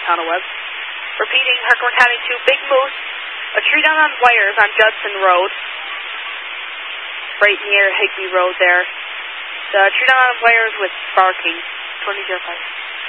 Conoweb. Repeating, Herkimer County 2, Big Moose, a tree down on wires on Judson Road, right near Higbee Road there. The tree down on wires with barking, 2005.